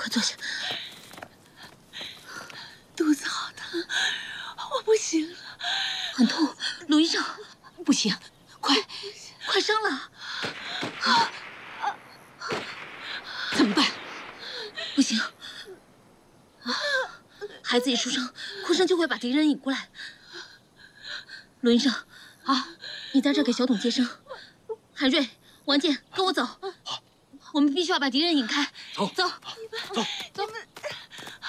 快坐下。 肚子好疼，我不行了。 很痛，卢医生， 不行， 快生了。 怎么办？ 不行，孩子一出生，哭声就会把敌人引过来。卢医生， 啊， 你在这给小董接生。海瑞、王健，跟我走。 好， 我们必须要把敌人引开。 走。 走。